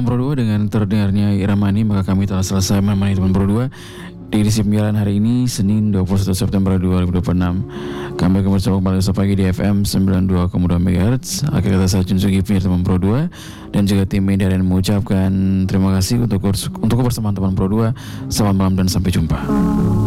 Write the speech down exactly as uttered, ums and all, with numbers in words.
Pro dua, dengan terdengarnya irama ini maka kami telah selesai menemani teman Pro dua di edisi pembiaran hari ini, Senin dua puluh satu September dua ribu dua puluh enam. Kami akan bersama kembali besok pagi di F M sembilan puluh dua koma dua megahertz. Akhir kata saya Jun Sugi, penyiar teman Pro dua, dan juga tim media, dan mengucapkan terima kasih untuk untuk kebersamaan teman Pro dua. Selamat malam dan sampai jumpa.